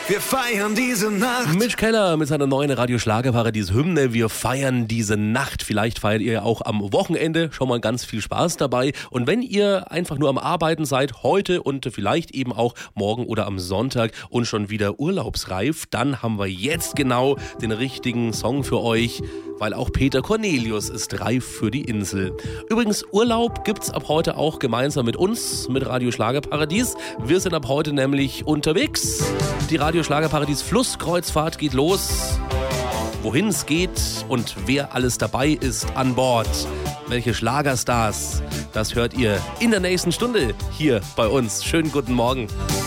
wir feiern diese Nacht. Mitch Keller mit seiner neuen Radio-Schlagerparadies-Hymne. Wir feiern diese Nacht. Vielleicht feiert ihr ja auch am Wochenende. Schon mal ganz viel Spaß dabei. Und wenn ihr einfach nur am Arbeiten seid, heute und vielleicht eben auch morgen oder am Sonntag und schon wieder urlaubsreif, dann haben wir jetzt genau den richtigen Song für euch, weil auch Peter Cornelius ist reif für die Insel. Übrigens, Urlaub gibt's ab heute auch gemeinsam mit uns, mit Radio Schlagerparadies. Wir sind ab heute nämlich unterwegs. Die Radio Schlagerparadies Flusskreuzfahrt geht los. Wohin es geht und wer alles dabei ist an Bord. Welche Schlagerstars, das hört ihr in der nächsten Stunde hier bei uns. Schönen guten Morgen.